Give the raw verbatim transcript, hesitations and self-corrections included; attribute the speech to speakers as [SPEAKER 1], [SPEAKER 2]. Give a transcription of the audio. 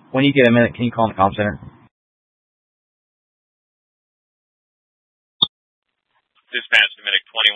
[SPEAKER 1] When you get a minute, can you call in the comm center?
[SPEAKER 2] Dispatch to Medic twenty.